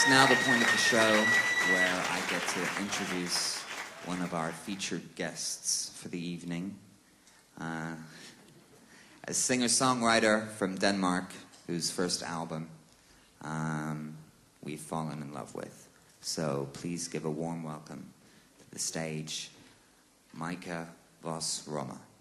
Now the point of the show where I get to introduce one of our featured guests for the evening. A singer-songwriter from Denmark whose first album we've fallen in love with. So please give a warm welcome to the stage, Micah Voss Roma.